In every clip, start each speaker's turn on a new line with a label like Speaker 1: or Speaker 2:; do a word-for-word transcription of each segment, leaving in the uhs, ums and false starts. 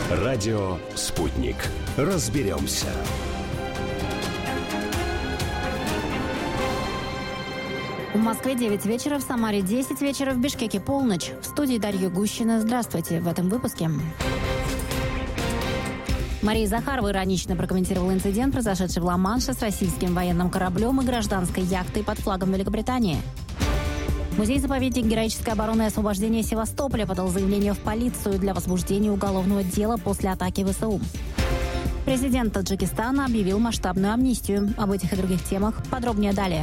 Speaker 1: Радио «Спутник». Разберемся.
Speaker 2: В Москве девять вечера, в Самаре десять вечера, в Бишкеке полночь. В студии Дарья Гущина. Здравствуйте. В этом выпуске. Мария Захарова иронично прокомментировала инцидент, произошедший в Ла-Манше с российским военным кораблем и гражданской яхтой под флагом Великобритании. Музей-заповедник героической обороны и освобождения Севастополя подал заявление в полицию для возбуждения уголовного дела после атаки ВСУ. Президент Таджикистана объявил масштабную амнистию. Об этих и других темах подробнее далее.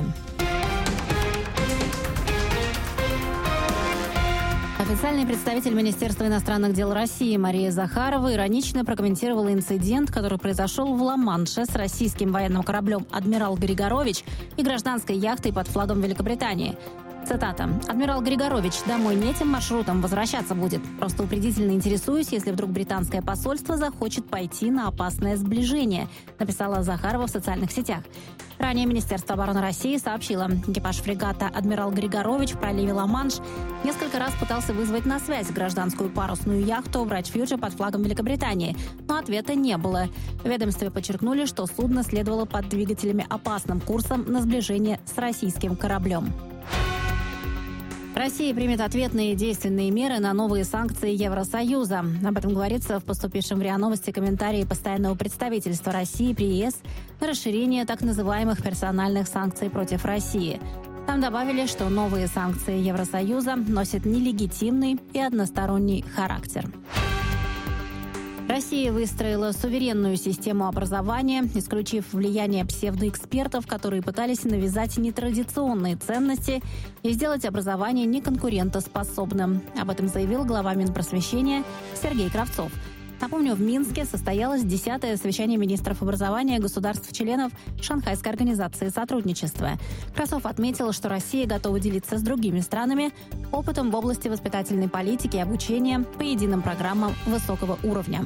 Speaker 2: Официальный представитель Министерства иностранных дел России Мария Захарова иронично прокомментировала инцидент, который произошел в Ла-Манше с российским военным кораблем «Адмирал Григорович» и гражданской яхтой под флагом Великобритании. Цитата. «Адмирал Григорович домой не этим маршрутом возвращаться будет. Просто упредительно интересуюсь, если вдруг британское посольство захочет пойти на опасное сближение», написала Захарова в социальных сетях. Ранее Министерство обороны России сообщило, экипаж фрегата «Адмирал Григорович» в проливе Ла-Манш несколько раз пытался вызвать на связь гражданскую парусную яхту «Bright Future» под флагом Великобритании, но ответа не было. В ведомстве подчеркнули, что судно следовало под двигателями опасным курсом на сближение с российским кораблем. Россия примет ответные действенные меры на новые санкции Евросоюза. Об этом говорится в поступившем в РИА Новости комментарии постоянного представительства России при ЕС на расширение так называемых персональных санкций против России. Там добавили, что новые санкции Евросоюза носят нелегитимный и односторонний характер. Россия выстроила суверенную систему образования, исключив влияние псевдоэкспертов, которые пытались навязать нетрадиционные ценности и сделать образование неконкурентоспособным. Об этом заявил глава Минпросвещения Сергей Кравцов. Напомню, в Минске состоялось десятое совещание министров образования государств-членов Шанхайской организации сотрудничества. Кравцов отметил, что Россия готова делиться с другими странами опытом в области воспитательной политики и обучения по единым программам высокого уровня.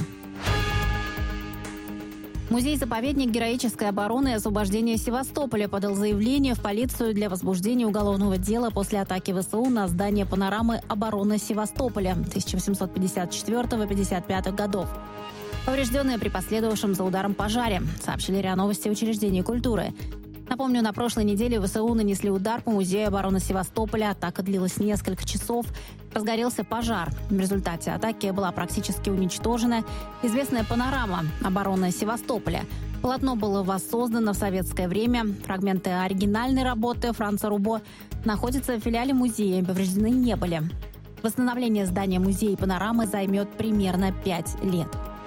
Speaker 2: Музей-заповедник героической обороны и освобождения Севастополя подал заявление в полицию для возбуждения уголовного дела после атаки ВСУ на здание панорамы обороны Севастополя тысяча восемьсот пятьдесят четвёртого — пятьдесят пятого годов. Поврежденные при последовавшем за ударом пожаре, сообщили РИА Новости учреждения культуры. Напомню, на прошлой неделе ВСУ нанесли удар по Музею обороны Севастополя. Атака длилась несколько часов. Разгорелся пожар. В результате атаки была практически уничтожена известная панорама обороны Севастополя. Полотно было воссоздано в советское время. Фрагменты оригинальной работы Франца Рубо находятся в филиале музея и повреждены не были. Восстановление здания музея и панорамы займет примерно пять лет.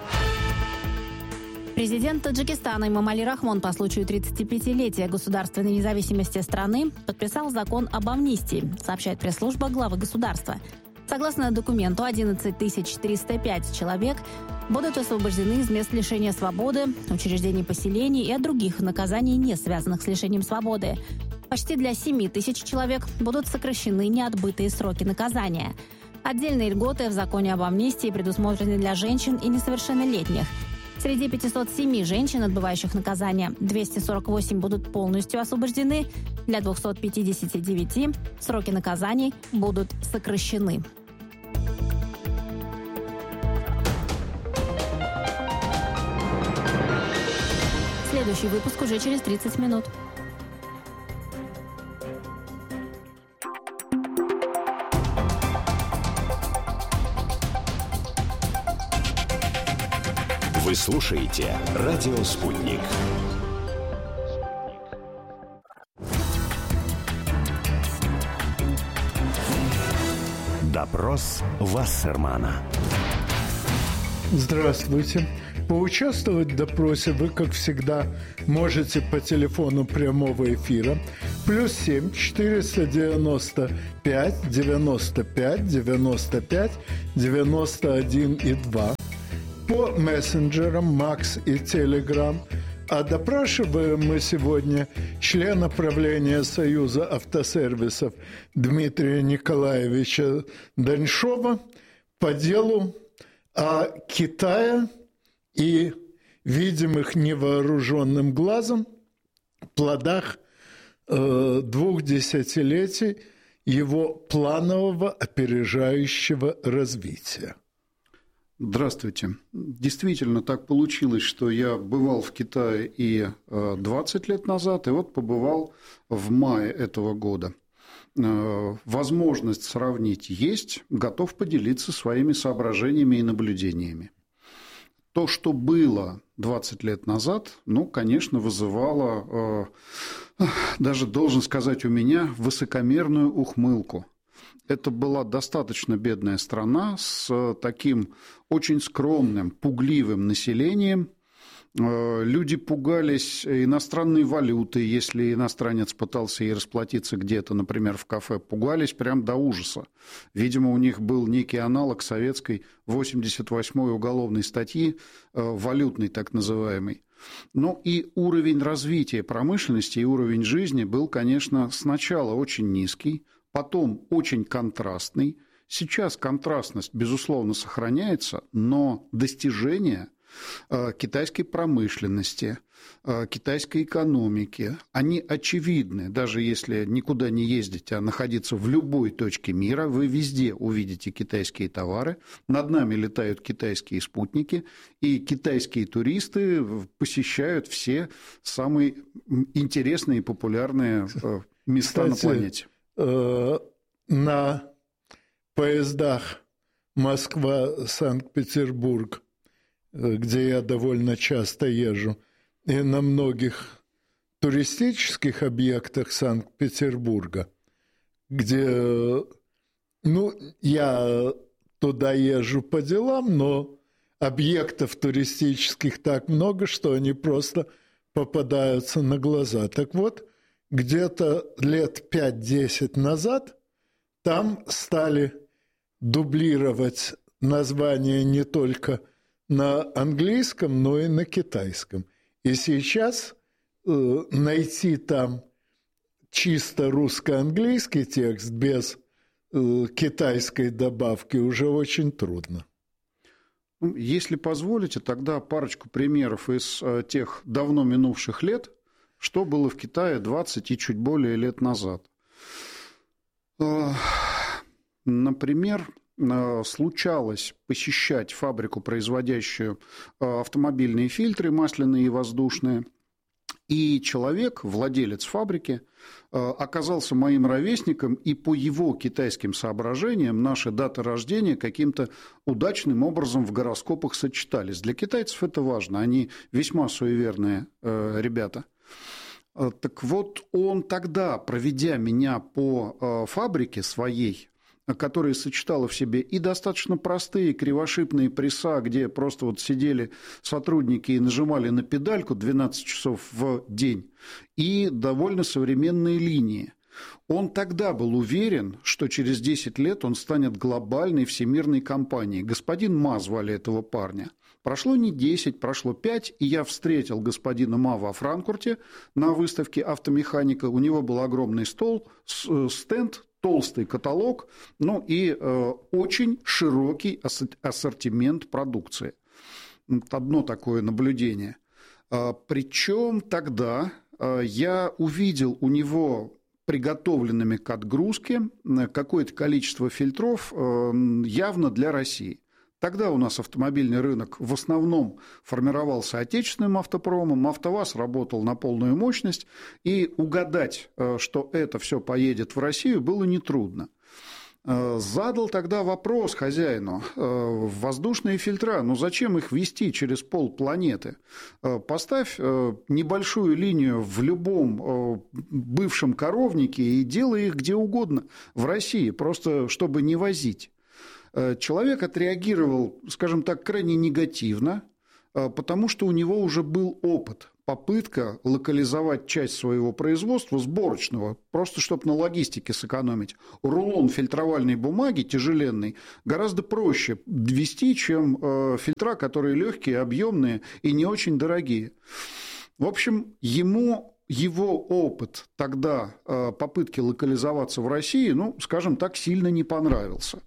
Speaker 2: Президент Таджикистана Эмомали Рахмон по случаю тридцатипятилетия государственной независимости страны подписал закон об амнистии, сообщает пресс-служба главы государства. Согласно документу, одиннадцать тысяч триста пять человек будут освобождены из мест лишения свободы, учреждений поселений и от других наказаний, не связанных с лишением свободы. Почти для семи тысяч человек будут сокращены неотбытые сроки наказания. Отдельные льготы в законе об амнистии предусмотрены для женщин и несовершеннолетних. Среди пятисот семи женщин, отбывающих наказание, двести сорок восемь будут полностью освобождены. Для двухсот пятидесяти девяти сроки наказаний будут сокращены. Следующий выпуск уже через тридцать минут.
Speaker 1: Вы слушаете «Радио Спутник». Допрос Вассермана.
Speaker 3: Здравствуйте. Поучаствовать в допросе вы, как всегда, можете по телефону прямого эфира плюс семь четыреста девяносто пять девяносто пять девяносто пять девяносто один и два, по мессенджерам Макс и Телеграм. А допрашиваем мы сегодня члена правления Союза автосервисов Дмитрия Николаевича Даньшова по делу о Китае и видимых невооруженным глазом плодах э, двух десятилетий его планового опережающего развития.
Speaker 4: Здравствуйте. Действительно так получилось, что я бывал в Китае и двадцать лет назад, и вот побывал в мае этого года. Возможность сравнить есть, готов поделиться своими соображениями и наблюдениями. То, что было двадцать лет назад, ну, конечно, вызывало, даже должен сказать у меня, высокомерную ухмылку. Это была достаточно бедная страна с таким очень скромным, пугливым населением. Люди пугались иностранной валюты, если иностранец пытался ей расплатиться где-то, например, в кафе, пугались прям до ужаса. Видимо, у них был некий аналог советской восемьдесят восьмой уголовной статьи, валютной так называемой. Ну и уровень развития промышленности и уровень жизни был, конечно, сначала очень низкий, потом очень контрастный. Сейчас контрастность, безусловно, сохраняется, но достижения китайской промышленности, китайской экономики, они очевидны. Даже если никуда не ездить, а находиться в любой точке мира, вы везде увидите китайские товары. Над нами летают китайские спутники, и китайские туристы посещают все самые интересные и популярные места, кстати, на планете.
Speaker 3: На поездах Москва-Санкт-Петербург, где я довольно часто езжу, и на многих туристических объектах Санкт-Петербурга, где, ну, я туда езжу по делам, но объектов туристических так много, что они просто попадаются на глаза. Так вот, где-то лет пять-десять назад там стали дублировать названия не только на английском, но и на китайском. И сейчас э, найти там чисто русско-английский текст без э, китайской добавки уже очень трудно.
Speaker 4: Если позволите, тогда парочку примеров из э, тех давно минувших лет, что было в Китае двадцать и чуть более лет назад. Например, случалось посещать фабрику, производящую автомобильные фильтры, масляные и воздушные, и человек, владелец фабрики, оказался моим ровесником, и по его китайским соображениям наши даты рождения каким-то удачным образом в гороскопах сочетались. Для китайцев это важно, они весьма суеверные ребята. Так вот, он тогда, проведя меня по фабрике своей, которая сочетала в себе и достаточно простые кривошипные пресса, где просто вот сидели сотрудники и нажимали на педальку двенадцать часов в день, и довольно современные линии. Он тогда был уверен, что через десять лет он станет глобальной всемирной компанией. Господин Ма звали этого парня. Прошло не десять, прошло пять, и я встретил господина Ма во Франкфурте на выставке автомеханика. У него был огромный стол, стенд, толстый каталог, ну и э, очень широкий ассортимент продукции. Одно такое наблюдение. А, причем тогда а, я увидел у него приготовленными к отгрузке какое-то количество фильтров а, явно для России. Тогда у нас автомобильный рынок в основном формировался отечественным автопромом, АвтоВАЗ работал на полную мощность, и угадать, что это все поедет в Россию, было нетрудно. Задал тогда вопрос хозяину: воздушные фильтра, ну зачем их везти через полпланеты? Поставь небольшую линию в любом бывшем коровнике и делай их где угодно в России, просто чтобы не возить. Человек отреагировал, скажем так, крайне негативно, потому что у него уже был опыт, попытка локализовать часть своего производства сборочного, просто чтобы на логистике сэкономить. Рулон фильтровальной бумаги тяжеленный гораздо проще ввести, чем фильтра, которые легкие, объемные и не очень дорогие. В общем, ему его опыт тогда попытки локализоваться в России, ну, скажем так, сильно не понравился.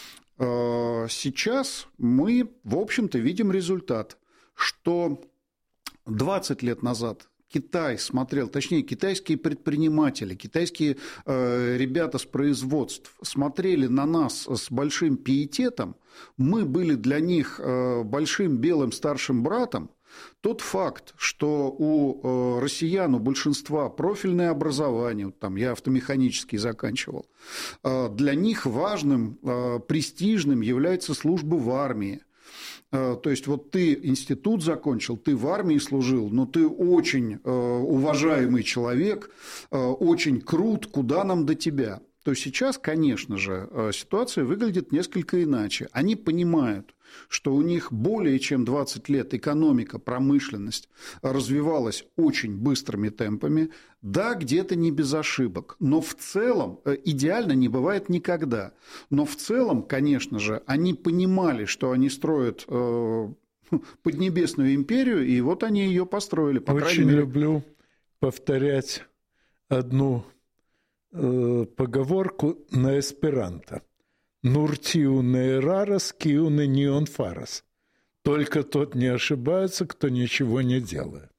Speaker 4: Сейчас мы, в общем-то, видим результат, что двадцать лет назад Китай смотрел, точнее, китайские предприниматели, китайские э, ребята с производств смотрели на нас с большим пиететом, мы были для них э, большим белым старшим братом. Тот факт, что у э, россиян, у большинства профильное образование, там, я автомеханический заканчивал, э, для них важным, э, престижным является служба в армии. То есть вот ты институт закончил, ты в армии служил, но ты очень э, уважаемый человек, э, очень крут, куда нам до тебя? То сейчас, конечно же, ситуация выглядит несколько иначе. Они понимают, что у них более чем двадцать лет экономика, промышленность развивалась очень быстрыми темпами. Да, где-то не без ошибок, но в целом идеально не бывает никогда. Но в целом, конечно же, они понимали, что они строят э, Поднебесную империю, и вот они ее построили. По
Speaker 3: очень
Speaker 4: мере...
Speaker 3: люблю повторять одну э, поговорку на эсперанто. «Нуртиу не эрарас, киу не нион фарас». Только тот не ошибается, кто ничего не делает.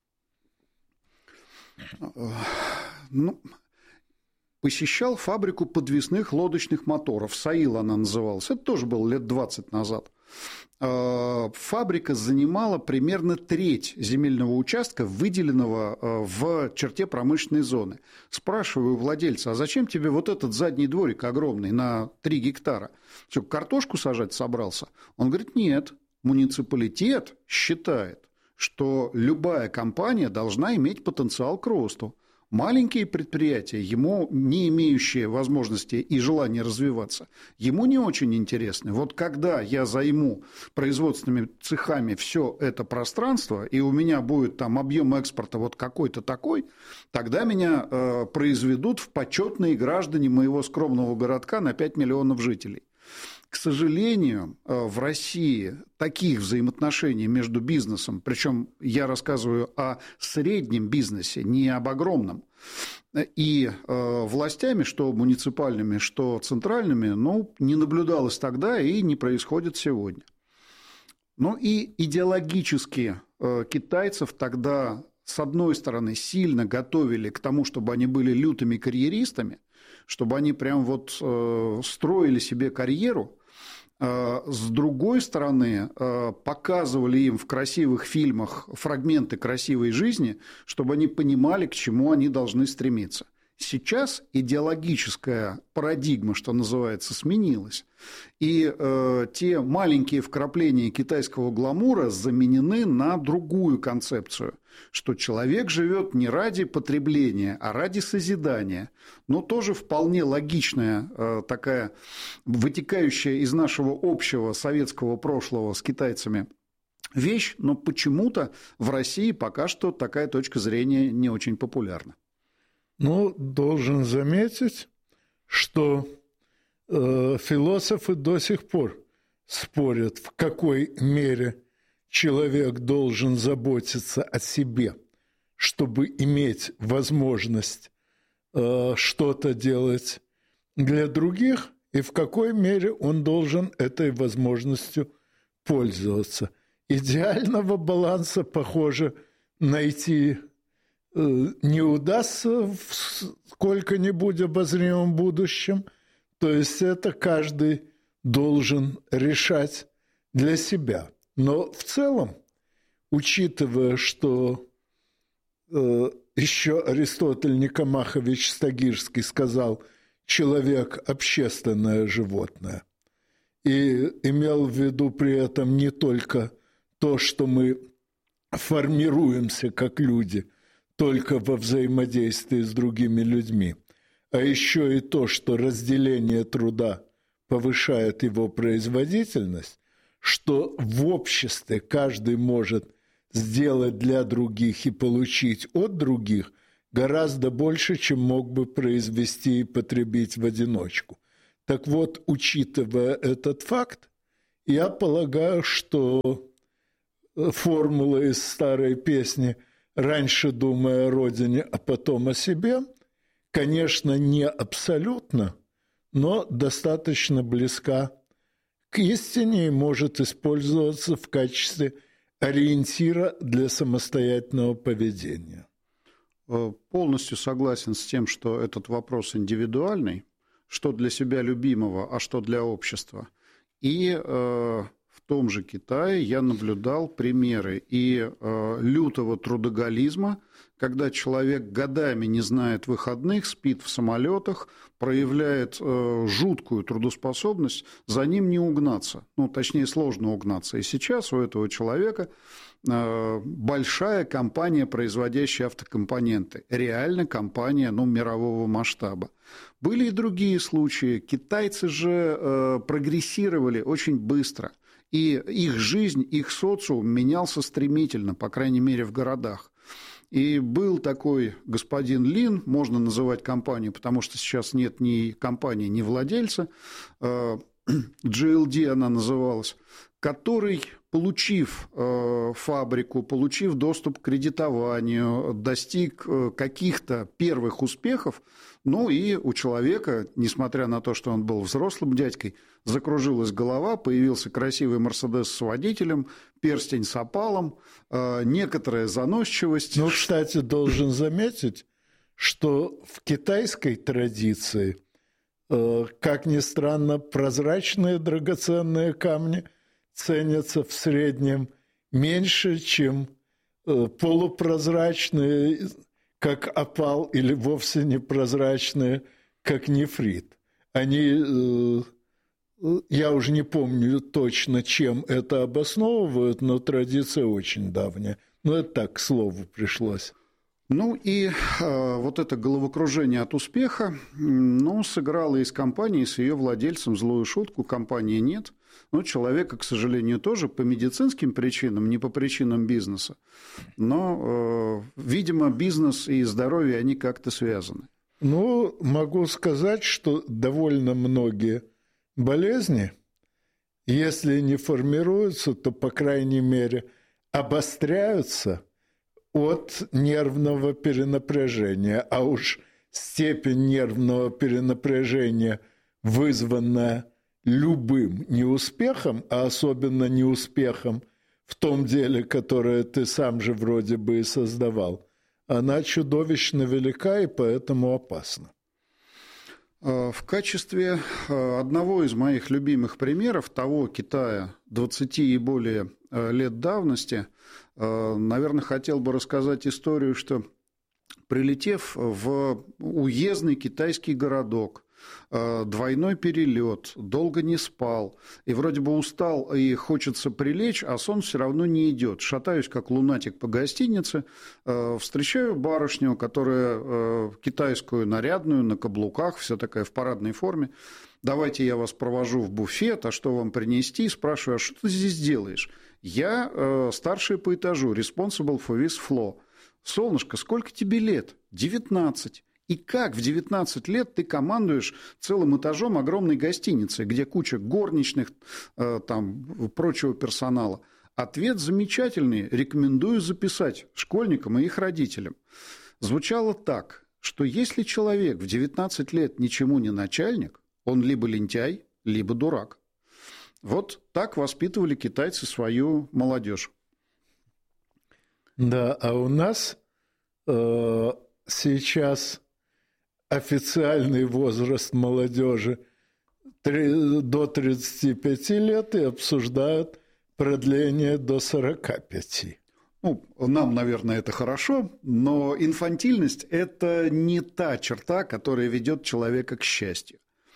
Speaker 4: Ну, посещал фабрику подвесных лодочных моторов. САИЛ она называлась. Это тоже было лет двадцать назад. Фабрика занимала примерно треть земельного участка, выделенного в черте промышленной зоны. Спрашиваю у владельца, а зачем тебе вот этот задний дворик огромный на три гектара? Что, картошку сажать собрался? Он говорит, нет, муниципалитет считает, что любая компания должна иметь потенциал к росту. Маленькие предприятия, ему не имеющие возможности и желания развиваться, ему не очень интересны. Вот когда я займу производственными цехами все это пространство, и у меня будет там объем экспорта вот какой-то такой, тогда меня э, произведут в почетные граждане моего скромного городка на пять миллионов жителей. К сожалению, в России таких взаимоотношений между бизнесом, причем я рассказываю о среднем бизнесе, не об огромном, и властями, что муниципальными, что центральными, ну, не наблюдалось тогда и не происходит сегодня. Ну и идеологически китайцев тогда, с одной стороны, сильно готовили к тому, чтобы они были лютыми карьеристами, чтобы они прям вот строили себе карьеру. С другой стороны, показывали им в красивых фильмах фрагменты красивой жизни, чтобы они понимали, к чему они должны стремиться. Сейчас идеологическая парадигма, что называется, сменилась. И э, те маленькие вкрапления китайского гламура заменены на другую концепцию, что человек живет не ради потребления, а ради созидания. Но тоже вполне логичная, э, такая, вытекающая из нашего общего советского прошлого с китайцами вещь, но почему-то в России пока что такая точка зрения не очень популярна.
Speaker 3: Ну, должен заметить, что э, философы до сих пор спорят, в какой мере человек должен заботиться о себе, чтобы иметь возможность э, что-то делать для других, и в какой мере он должен этой возможностью пользоваться. Идеального баланса, похоже, найти не удастся в сколько-нибудь обозримом будущем, то есть это каждый должен решать для себя. Но в целом, учитывая, что э, еще Аристотель Никомахович Стагирский сказал «человек – общественное животное», и имел в виду при этом не только то, что мы формируемся как люди – только во взаимодействии с другими людьми, а еще и то, что разделение труда повышает его производительность, что в обществе каждый может сделать для других и получить от других гораздо больше, чем мог бы произвести и потребить в одиночку. Так вот, учитывая этот факт, я полагаю, что формула из старой песни «Раньше думая о родине, а потом о себе», конечно, не абсолютно, но достаточно близка к истине и может использоваться в качестве ориентира для самостоятельного поведения.
Speaker 4: Полностью согласен с тем, что этот вопрос индивидуальный, что для себя любимого, а что для общества. И э, в том же Китае я наблюдал примеры и э, лютого трудоголизма, когда человек годами не знает выходных, спит в самолетах, проявляет э, жуткую трудоспособность, за ним не угнаться. Ну, точнее, сложно угнаться. И сейчас у этого человека э, большая компания, производящая автокомпоненты. Реально компания, ну, мирового масштаба. Были и другие случаи. Китайцы же э, прогрессировали очень быстро. И их жизнь, их социум менялся стремительно, по крайней мере, в городах. И был такой господин Лин, можно называть компанию, потому что сейчас нет ни компании, ни владельца, джи эл ди она называлась, который, получив фабрику, получив доступ к кредитованию, достиг каких-то первых успехов, ну и у человека, несмотря на то, что он был взрослым дядькой, закружилась голова, появился красивый Мерседес с водителем, перстень с опалом, некоторая заносчивость.
Speaker 3: Ну, кстати, должен заметить, что в китайской традиции, как ни странно, прозрачные драгоценные камни ценятся в среднем меньше, чем полупрозрачные, как опал, или вовсе непрозрачные, как нефрит. Они, я уже не помню точно, чем это обосновывают, но традиция очень давняя. Но это так, к слову, пришлось.
Speaker 4: Ну и э, вот это головокружение от успеха, ну, сыграло и с компанией, и с ее владельцем злую шутку. Компании нет, но человека, к сожалению, тоже по медицинским причинам, не по причинам бизнеса. Но, э, видимо, бизнес и здоровье, они как-то связаны.
Speaker 3: Ну, могу сказать, что довольно многие болезни, если не формируются, то, по крайней мере, обостряются от нервного перенапряжения, а уж степень нервного перенапряжения, вызванная любым неуспехом, а особенно неуспехом в том деле, которое ты сам же вроде бы и создавал, она чудовищно велика и поэтому опасна.
Speaker 4: В качестве одного из моих любимых примеров того Китая двадцати и более лет давности, наверное, хотел бы рассказать историю, что, прилетев в уездный китайский городок, двойной перелет, долго не спал, и вроде бы устал и хочется прилечь, а сон все равно не идет. Шатаюсь, как лунатик по гостинице, встречаю барышню, которая китайскую, нарядную, на каблуках, вся такая в парадной форме. Давайте я вас провожу в буфет, а что вам принести? Спрашиваю, а что ты здесь делаешь? Я старший по этажу, responsible for this floor. Солнышко, сколько тебе лет? девятнадцать. И как в девятнадцать лет ты командуешь целым этажом огромной гостиницы, где куча горничных, там, прочего персонала? Ответ замечательный, рекомендую записать школьникам и их родителям. Звучало так, что если человек в девятнадцать лет ничему не начальник, он либо лентяй, либо дурак. Вот так воспитывали китайцы свою молодежь.
Speaker 3: Да, а у нас э, сейчас официальный возраст молодежи до тридцати пяти лет и обсуждают продление до сорока пяти.
Speaker 4: Ну, нам, наверное, это хорошо, но инфантильность – это не та черта, которая ведет человека к счастью.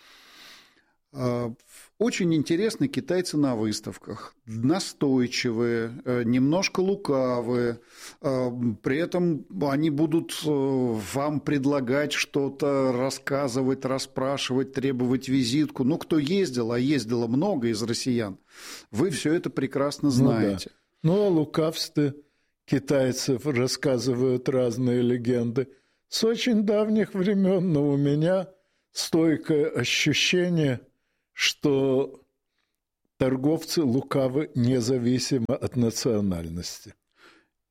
Speaker 4: Очень интересны китайцы на выставках, настойчивые, немножко лукавые, при этом они будут вам предлагать что-то, рассказывать, расспрашивать, требовать визитку. Ну, кто ездил, а ездило много из россиян, вы все это прекрасно знаете.
Speaker 3: Ну, да. Ну, о лукавстве китайцев рассказывают разные легенды с очень давних времен, но у меня стойкое ощущение, что торговцы лукавы независимо от национальности.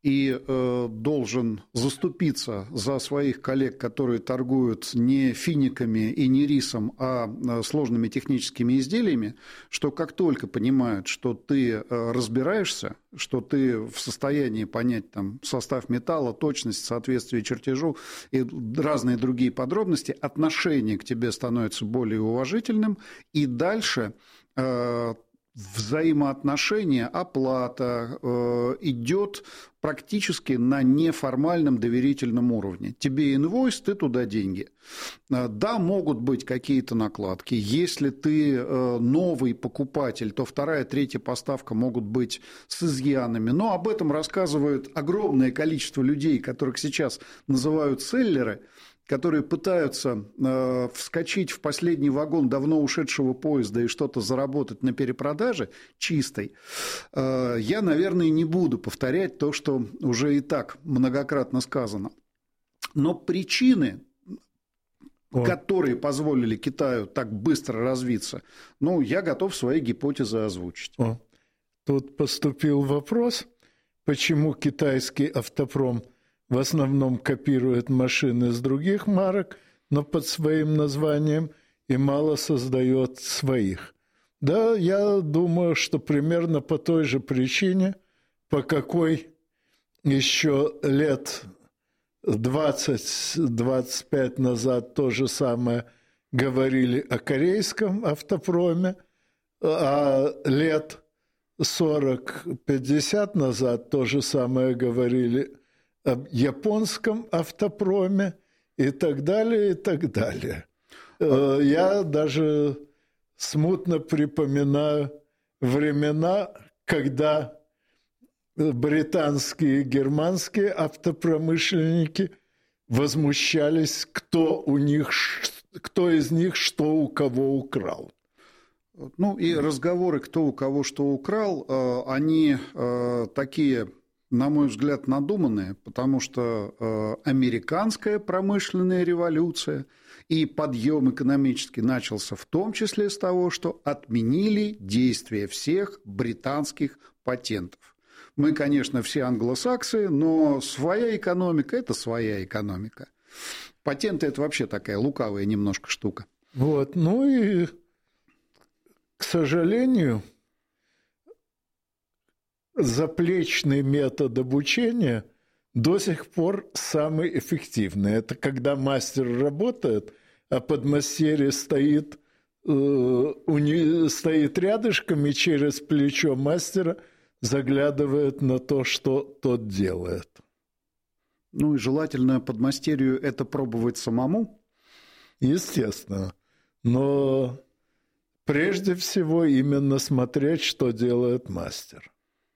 Speaker 4: и э, должен заступиться за своих коллег, которые торгуют не финиками и не рисом, а сложными техническими изделиями, что как только понимают, что ты разбираешься, что ты в состоянии понять там, состав металла, точность, соответствие чертежу и разные другие подробности, отношение к тебе становится более уважительным, и дальше э, взаимоотношения, оплата э, идет практически на неформальном доверительном уровне. Тебе инвойс, ты туда деньги. Да, могут быть какие-то накладки. Если ты э, новый покупатель, то вторая, третья поставка могут быть с изъянами. Но об этом рассказывает огромное количество людей, которых сейчас называют селлеры, которые пытаются э, вскочить в последний вагон давно ушедшего поезда и что-то заработать на перепродаже чистой, э, я, наверное, не буду повторять то, что уже и так многократно сказано. Но причины, О. которые позволили Китаю так быстро развиться, ну, я готов свои гипотезы озвучить.
Speaker 3: О. Тут поступил вопрос, почему китайский автопром в основном копирует машины с других марок, но под своим названием, и мало создает своих. Да, я думаю, что примерно по той же причине, по какой еще лет двадцать-двадцать пять назад то же самое говорили о корейском автопроме, а лет сорок-пятьдесят назад то же самое говорили об японском автопроме и так далее, и так далее. Я даже смутно припоминаю времена, когда британские и германские автопромышленники возмущались, кто у них, кто из них что у кого украл.
Speaker 4: Ну и разговоры, кто у кого что украл, они такие, на мой взгляд, надуманные, потому что э, американская промышленная революция и подъем экономический начался в том числе с того, что отменили действие всех британских патентов. Мы, конечно, все англосаксы, но своя экономика – это своя экономика. Патенты – это вообще такая лукавая немножко штука.
Speaker 3: Вот, ну и, к сожалению, заплечный метод обучения до сих пор самый эффективный. Это когда мастер работает, а подмастерье стоит, э, у не, стоит рядышком и через плечо мастера заглядывает на то, что тот делает.
Speaker 4: Ну и желательно подмастерью это пробовать самому.
Speaker 3: Естественно. Но прежде всего именно смотреть, что делает мастер.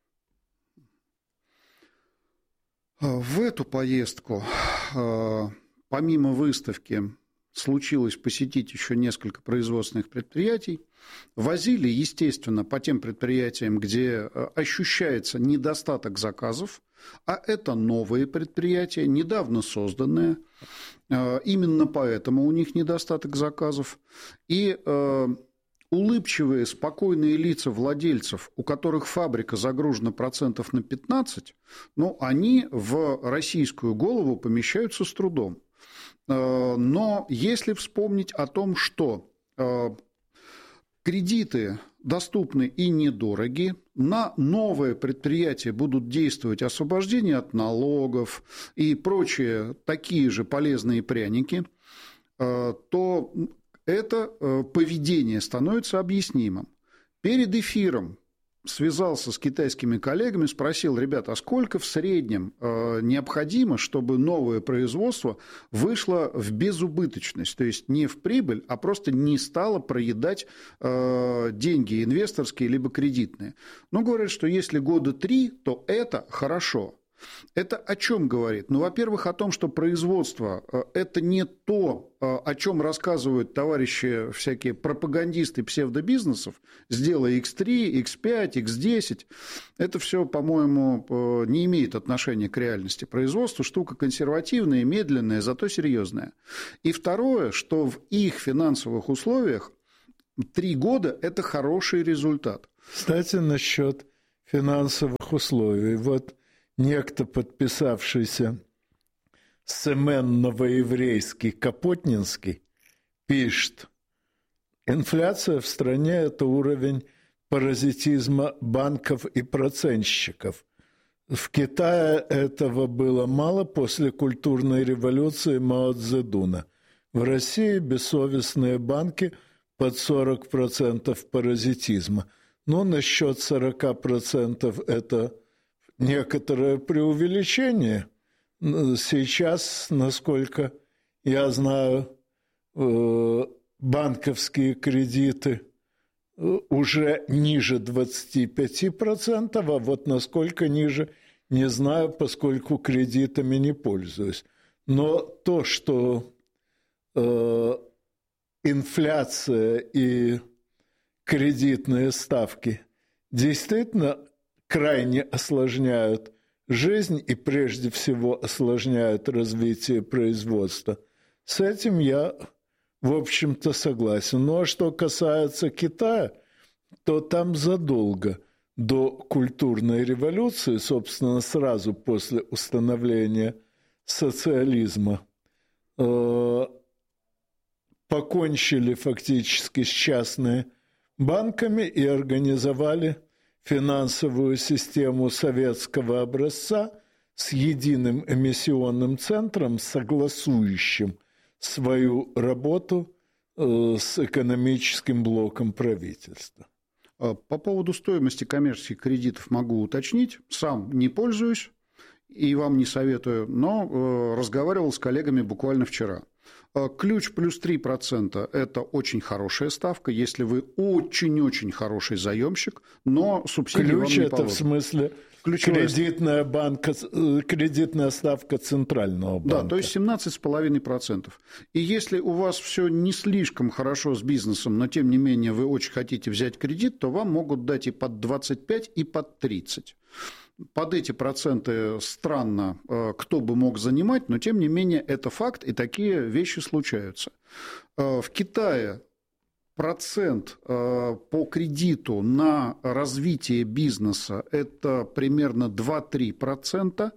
Speaker 4: В эту поездку, помимо выставки, случилось посетить еще несколько производственных предприятий. Возили, естественно, по тем предприятиям, где ощущается недостаток заказов, а это новые предприятия, недавно созданные. Именно поэтому у них недостаток заказов. И улыбчивые, спокойные лица владельцев, у которых фабрика загружена процентов на пятнадцать, ну, они в российскую голову помещаются с трудом. Но если вспомнить о том, что кредиты доступны и недороги, на новое предприятие будут действовать освобождение от налогов и прочие такие же полезные пряники, то это поведение становится объяснимым. Перед эфиром связался с китайскими коллегами, спросил: ребята, а сколько в среднем необходимо, чтобы новое производство вышло в безубыточность, то есть не в прибыль, а просто не стало проедать деньги инвесторские либо кредитные? Ну, говорят, что если года три, то это хорошо. Это о чем говорит? Ну, во-первых, о том, что производство – это не то, о чем рассказывают товарищи всякие пропагандисты псевдобизнесов. Сделай икс три, икс пять, икс десять. Это все, по-моему, не имеет отношения к реальности. Производство – штука консервативная, медленная, зато серьезная. И второе, что в их финансовых условиях три года – это хороший результат.
Speaker 3: Кстати, насчет финансовых условий. Вот некто, подписавшийся Семен Новоеврейский Капотнинский, пишет: инфляция в стране – это уровень паразитизма банков и процентщиков. В Китае этого было мало после культурной революции Мао Цзэдуна. В России бессовестные банки под сорок процентов паразитизма. Но насчет сорок процентов это некоторое преувеличение. Сейчас, насколько я знаю, банковские кредиты уже ниже двадцати пяти процентов, а вот насколько ниже, не знаю, поскольку кредитами не пользуюсь. Но то, что э, инфляция и кредитные ставки действительно крайне осложняют жизнь и прежде всего осложняют развитие производства, с этим я, в общем-то, согласен. Ну, а что касается Китая, то там задолго до культурной революции, собственно, сразу после установления социализма, э, покончили фактически с частными банками и организовали финансовую систему советского образца с единым эмиссионным центром, согласующим свою работу э, с экономическим блоком правительства.
Speaker 4: По поводу стоимости коммерческих кредитов могу уточнить. Сам не пользуюсь и вам не советую, но э, разговаривал с коллегами буквально вчера. Ключ плюс три процента – это очень хорошая ставка, если вы очень-очень хороший заемщик, но субсидии вам не положат.
Speaker 3: Ключ – это в смысле кредитная, банка, кредитная ставка центрального банка.
Speaker 4: Да, то есть семнадцать целых пять десятых процента. И если у вас все не слишком хорошо с бизнесом, но тем не менее вы очень хотите взять кредит, то вам могут дать и под двадцать пять, и под тридцать. Под эти проценты странно, кто бы мог занимать, но тем не менее это факт, и такие вещи случаются. В Китае процент по кредиту на развитие бизнеса – это примерно два-три процента,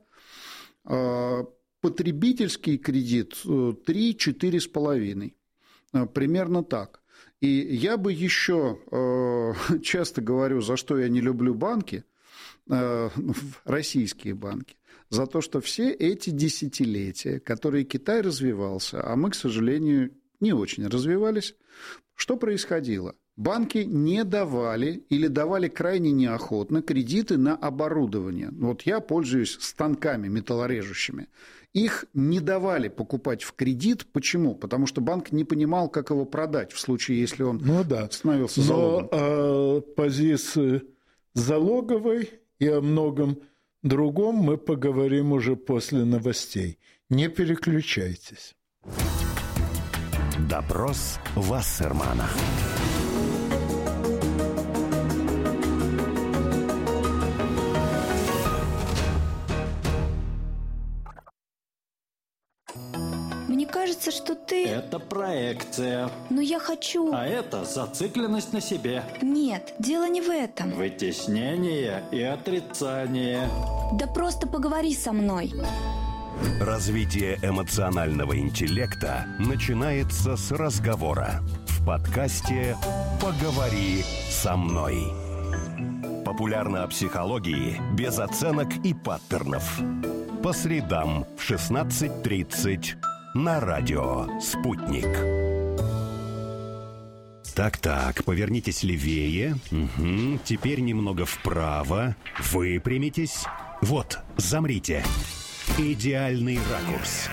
Speaker 4: потребительский кредит – три-четыре с половиной, примерно так. И я бы еще часто говорю, за что я не люблю банки, российские банки, за то, что все эти десятилетия, которые Китай развивался, а мы, к сожалению, не очень развивались, что происходило? Банки не давали или давали крайне неохотно кредиты на оборудование. Вот я пользуюсь станками металлорежущими. Их не давали покупать в кредит. Почему? Потому что банк не понимал, как его продать в случае, если он
Speaker 3: ну, да.
Speaker 4: становился залогом.
Speaker 3: Но э, позиции залоговой и о многом другом мы поговорим уже после новостей. Не переключайтесь.
Speaker 1: Допрос Вассермана.
Speaker 5: Мне кажется, что ты...
Speaker 6: Это проекция.
Speaker 5: Но я хочу...
Speaker 6: А это зацикленность на себе.
Speaker 5: Нет, дело не в этом.
Speaker 6: Вытеснение и отрицание.
Speaker 5: Да просто поговори со мной.
Speaker 1: Развитие эмоционального интеллекта начинается с разговора. В подкасте «Поговори со мной». Популярно о психологии без оценок и паттернов. По средам в шестнадцать тридцать на радио «Спутник». Так-так, повернитесь левее. Угу. Теперь немного вправо. Выпрямитесь. Вот, замрите. Идеальный ракурс.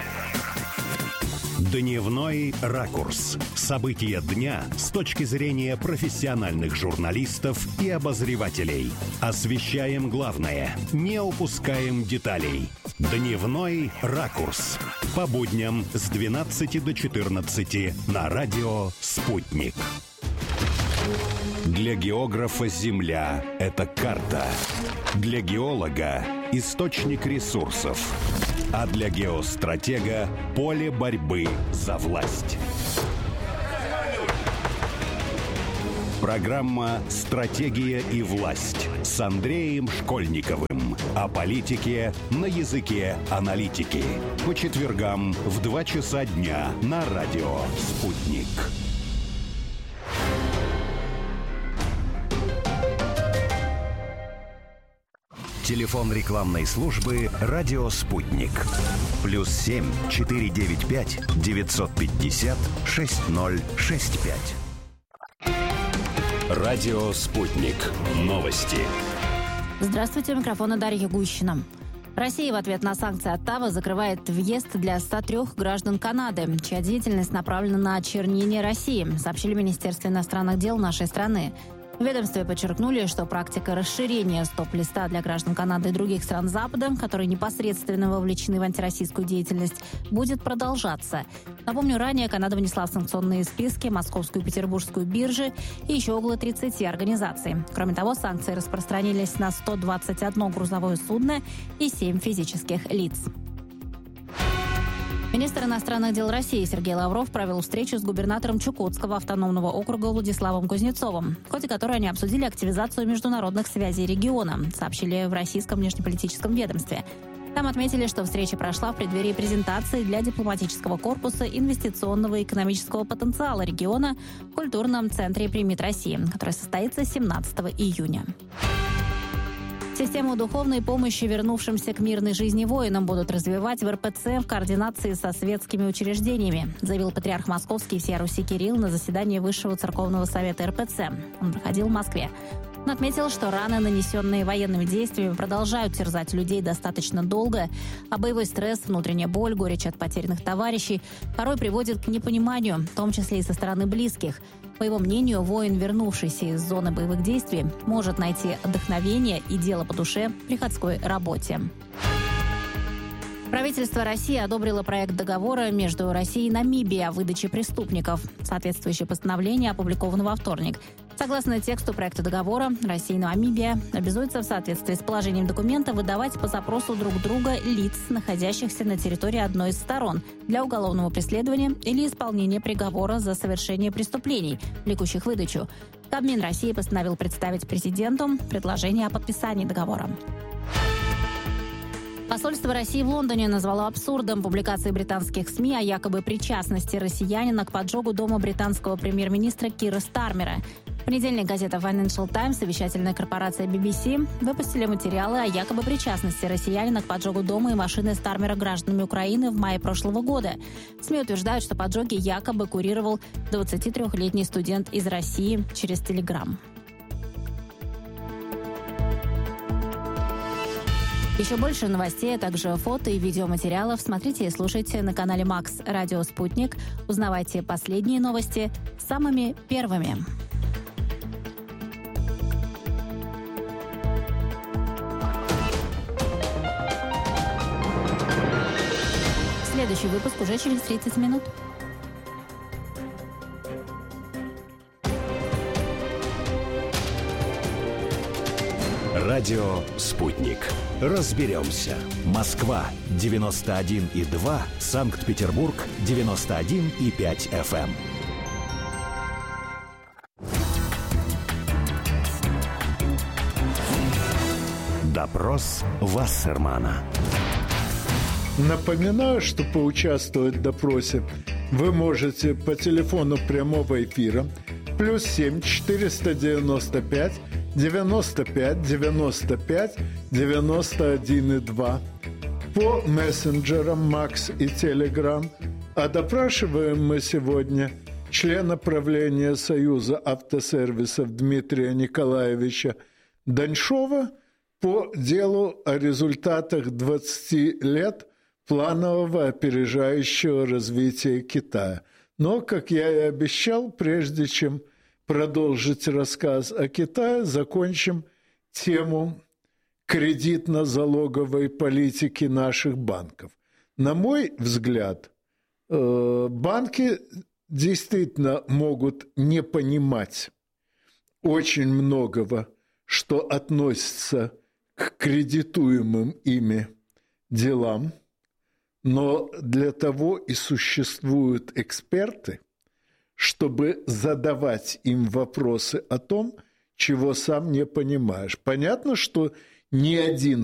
Speaker 1: Дневной ракурс. События дня с точки зрения профессиональных журналистов и обозревателей. Освещаем главное, не упускаем деталей. Дневной ракурс. По будням с двенадцати до четырнадцати на радио «Спутник». Для географа Земля – это карта. Для геолога – источник ресурсов. А для геостратега – поле борьбы за власть. Программа «Стратегия и власть» с Андреем Школьниковым. О политике на языке аналитики. По четвергам в два часа дня на радио «Спутник». Телефон рекламной службы «Радио Спутник». Плюс семь четыре девять пять девятьсот пятьдесят шесть ноль шесть пять. Радио «Спутник». Новости.
Speaker 2: Здравствуйте, у микрофона Дарья Гущина. Россия в ответ на санкции Оттавы закрывает въезд для ста трёх граждан Канады, чья деятельность направлена на очернение России, сообщили в Министерстве иностранных дел нашей страны. В ведомстве подчеркнули, что практика расширения стоп-листа для граждан Канады и других стран Запада, которые непосредственно вовлечены в антироссийскую деятельность, будет продолжаться. Напомню, ранее Канада внесла в санкционные списки Московскую и Петербургскую биржи и еще около тридцати организаций. Кроме того, санкции распространились на сто двадцать одно грузовое судно и семь физических лиц. Министр иностранных дел России Сергей Лавров провел встречу с губернатором Чукотского автономного округа Владиславом Кузнецовым, в ходе которой они обсудили активизацию международных связей региона, сообщили в российском внешнеполитическом ведомстве. Там отметили, что встреча прошла в преддверии презентации для дипломатического корпуса инвестиционного и экономического потенциала региона в культурном центре «Примит России», который состоится семнадцатого июня. Систему духовной помощи вернувшимся к мирной жизни воинам будут развивать в эр пэ цэ в координации со светскими учреждениями, заявил патриарх Московский и всея Руси Кирилл на заседании Высшего церковного совета эр пэ цэ. Он проходил в Москве. Он отметил, что раны, нанесенные военными действиями, продолжают терзать людей достаточно долго, а боевой стресс, внутренняя боль, горечь от потерянных товарищей порой приводит к непониманию, в том числе и со стороны близких. По его мнению, воин, вернувшийся из зоны боевых действий, может найти вдохновение и дело по душе в приходской работе. Правительство России одобрило проект договора между Россией и Намибией о выдаче преступников. Соответствующее постановление опубликовано во вторник. Согласно тексту проекта договора, Россия и Намибия обязуются в соответствии с положением документа выдавать по запросу друг друга лиц, находящихся на территории одной из сторон, для уголовного преследования или исполнения приговора за совершение преступлений, влекущих выдачу. Кабмин России постановил представить президенту предложение о подписании договора. Посольство России в Лондоне назвало абсурдом публикации британских СМИ о якобы причастности россиянина к поджогу дома британского премьер-министра Кира Стармера. В понедельник газета Financial Times и вещательная корпорация би би си выпустили материалы о якобы причастности россиянина к поджогу дома и машины Стармера гражданами Украины в мае прошлого года. СМИ утверждают, что поджоги якобы курировал двадцатитрёхлетний студент из России через Telegram. Еще больше новостей, а также фото и видеоматериалов смотрите и слушайте на канале Макс Радио Спутник. Узнавайте последние новости самыми первыми. Следующий выпуск уже через тридцать минут.
Speaker 1: Радио «Спутник». Разберемся. Москва девяносто один и два, Санкт-Петербург девяносто один и пять эф эм. Допрос Вассермана.
Speaker 3: Напоминаю, что поучаствовать в допросе вы можете по телефону прямого эфира плюс семь четыреста девяносто пять девяносто пять девяносто пять девяносто один и два, по мессенджерам Макс и Телеграм. А допрашиваем мы сегодня члена правления Союза автосервисов Дмитрия Николаевича Даньшова по делу о результатах двадцати лет планового опережающего развития Китая. Но, как я и обещал, прежде чем продолжить рассказ о Китае, закончим тему кредитно-залоговой политики наших банков. На мой взгляд, банки действительно могут не понимать очень многого, что относится к кредитуемым ими делам, но для того и существуют эксперты, чтобы задавать им вопросы о том, чего сам не понимаешь. Понятно, что ни один